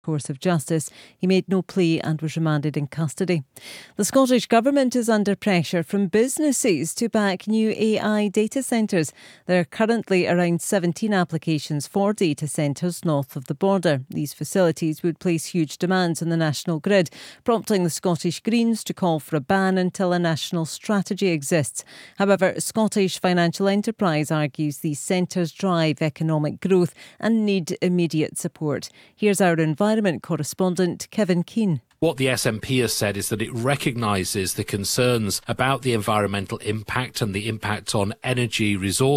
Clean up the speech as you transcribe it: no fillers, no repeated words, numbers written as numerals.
course of justice. He made no plea and was remanded in custody. The Scottish Government is under pressure from businesses to back new AI data centres. There are currently around 17 applications for data centres north of the border. These facilities would place huge demands on the national grid, prompting the Scottish Greens to call for a ban until a national strategy exists. However, Scottish Financial Enterprise argues these centres drive economic growth and need immediate support. Here's our environment correspondent Kevin Keane. What the SNP has said is that it recognises the concerns about the environmental impact and the impact on energy resources.